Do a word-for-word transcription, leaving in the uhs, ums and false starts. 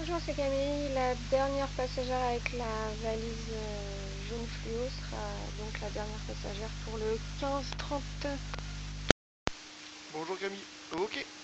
Bonjour, c'est Camille. La dernière passagère avec la valise euh, jaune fluo sera donc la dernière passagère pour le quinze trente. Bonjour Camille. Ok.